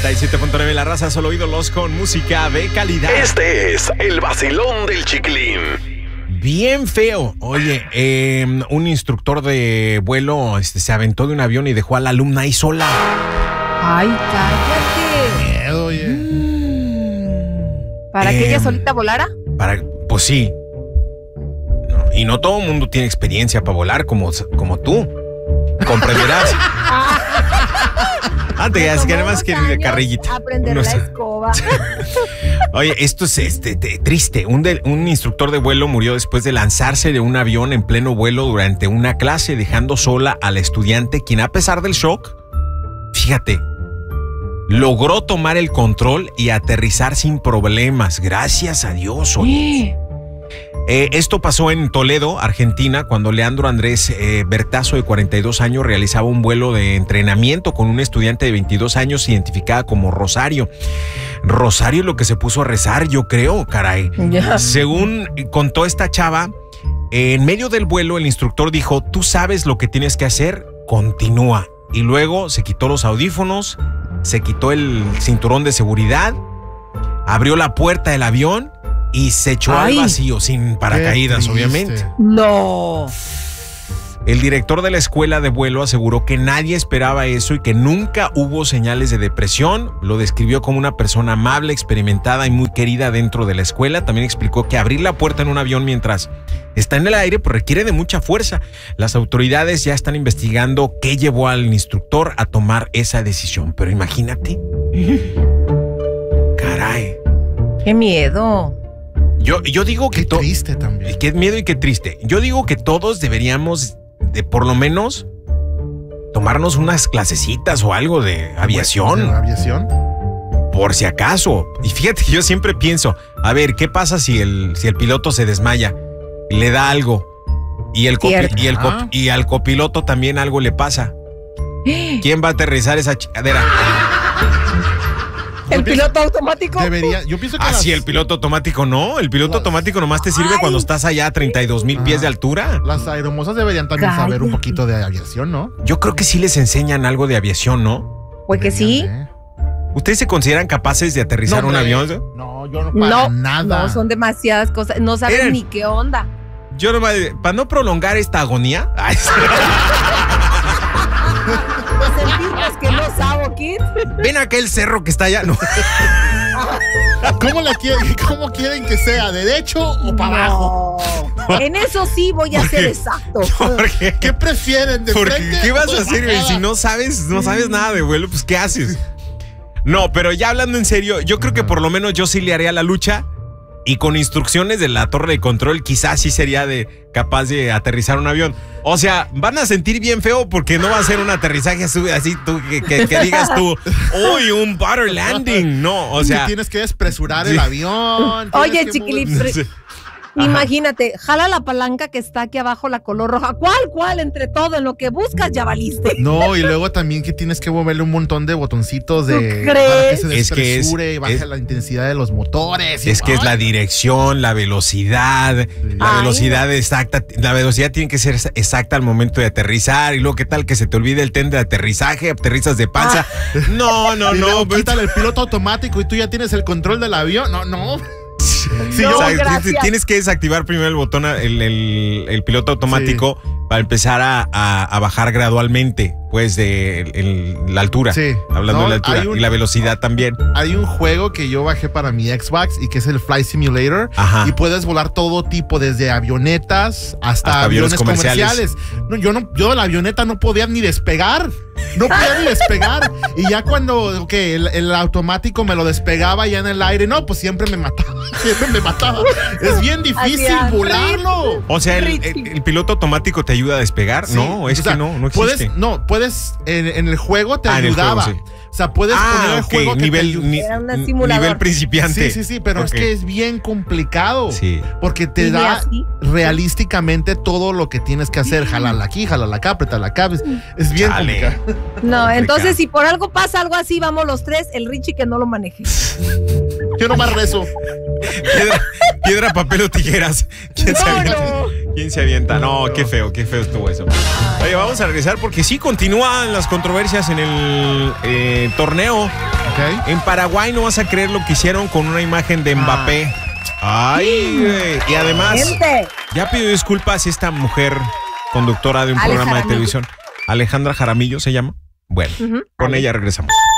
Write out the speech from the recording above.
97.9 La Raza, solo ídolos con música de calidad. Este es el vacilón del Chiquilín. Bien feo. Oye, un instructor de vuelo se aventó de un avión y dejó a la alumna ahí sola. Ay, cállate. Miedo, oye. ¿Para que ella solita volara? Pues sí. Y no todo el mundo tiene experiencia para volar como tú. Comprenderás. Antes, que además que el carrillito. Aprender la escoba. Oye, esto es triste. Un instructor de vuelo murió después de lanzarse de un avión en pleno vuelo durante una clase, dejando sola a la estudiante, quien a pesar del shock, fíjate, logró tomar el control y aterrizar sin problemas. Gracias a Dios. Oye. Esto pasó en Toledo, Argentina, cuando Leandro Andrés Bertazo, de 42 años, realizaba un vuelo de entrenamiento con un estudiante de 22 años identificada como Rosario. Rosario lo que se puso a rezar, yo creo, caray. Yeah. Según contó esta chava, en medio del vuelo el instructor dijo: tú sabes lo que tienes que hacer, continúa. Y luego se quitó los audífonos, se quitó el cinturón de seguridad, abrió la puerta del avión y se echó al vacío, sin paracaídas, obviamente. No. El director de la escuela de vuelo aseguró que nadie esperaba eso y que nunca hubo señales de depresión. Lo describió como una persona amable, experimentada y muy querida dentro de la escuela. También explicó que abrir la puerta en un avión mientras está en el aire pues requiere de mucha fuerza. Las autoridades ya están investigando qué llevó al instructor a tomar esa decisión. Pero imagínate. Caray. ¡Qué miedo! Yo digo que... Qué triste también. Qué miedo y qué triste. Yo digo que todos deberíamos de por lo menos tomarnos unas clasecitas o algo de aviación. ¿De aviación? Por si acaso. Y fíjate que yo siempre pienso, a ver, ¿qué pasa si el piloto se desmaya y le da algo? Y al copiloto también algo le pasa. ¿Quién va a aterrizar esa chingadera? ¿El piloto automático? Yo pienso que el piloto automático no. El piloto automático nomás te sirve cuando estás allá a 32,000 pies de altura. Las aeromosas deberían también saber un poquito de aviación, ¿no? Yo creo que sí les enseñan algo de aviación, ¿no? Pues que sí. ¿Ustedes se consideran capaces de aterrizar un avión? No, yo no para nada. No, son demasiadas cosas. No saben ni qué onda. Yo nomás, para no prolongar esta agonía. Sentimos que no sabo, Kid. Ven aquel cerro que está allá. No. ¿Cómo quieren que sea? ¿Derecho o para abajo? En eso sí voy a ser exacto. ¿Qué prefieren? ¿Qué vas a hacer, güey? Si no sabes nada de vuelo, pues ¿qué haces? No, pero ya hablando en serio, yo creo que por lo menos yo sí le haría la lucha. Y con instrucciones de la torre de control, quizás sí sería capaz de aterrizar un avión. O sea, van a sentir bien feo porque no va a ser un aterrizaje así tú, que digas tú, uy, un butter landing. No, o sea. Tienes que despresurar el avión. Oye, Chiquilín, imagínate, jala la palanca que está aquí abajo, la color roja. ¿Cuál? Entre todo, en lo que buscas ya valiste. No, y luego también que tienes que moverle un montón de botoncitos para que se despresure y baje la intensidad de los motores. Es que es la dirección, la velocidad, la velocidad exacta. La velocidad tiene que ser exacta al momento de aterrizar. Y luego, ¿qué tal que se te olvide el tren de aterrizaje? Aterrizas de panza. No. Quítale el piloto automático y tú ya tienes el control del avión. No. Sí, tienes que desactivar primero el botón, el piloto automático para empezar a bajar gradualmente, pues, de la altura. Sí. Hablando de la altura y la velocidad también. Hay un juego que yo bajé para mi Xbox y que es el Flight Simulator. Ajá. Y puedes volar todo tipo, desde avionetas hasta aviones comerciales. Yo de la avioneta no podía ni despegar. Y ya cuando el automático me lo despegaba ya en el aire, pues siempre me mataba. Es bien difícil volarlo. O sea, el piloto automático te ayuda a despegar. Sí. No, que no existe. Puedes en el juego te ayudaba. En el juego, sí. O sea, puedes poner el juego nivel principiante. Sí, pero es que es bien complicado. Sí. Porque te da realísticamente todo lo que tienes que hacer. Jalala aquí, jalala acá, apriétala acá. Es bien complicado. No, entonces si por algo pasa algo así, vamos los tres, el Richie que no lo maneje. Yo nomás rezo. Piedra, papel o tijeras. ¿Quién se avienta? No, qué feo estuvo eso. Oye, vamos a regresar porque sí continúan las controversias en el torneo Okay. En Paraguay no vas a creer lo que hicieron con una imagen de Mbappé. Ay, y además, ya pidió disculpas esta mujer conductora de un programa de televisión. Alejandra Jaramillo se llama. Bueno, con ella regresamos.